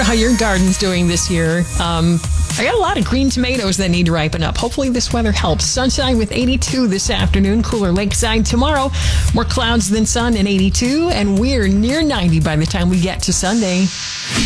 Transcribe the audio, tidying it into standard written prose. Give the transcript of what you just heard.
how your garden's doing this year. I got a lot of green tomatoes that need to ripen up. Hopefully this weather helps. Sunshine with 82 this afternoon. Cooler lakeside tomorrow. More clouds than sun and 82. And we're near 90 by the time we get to Sunday.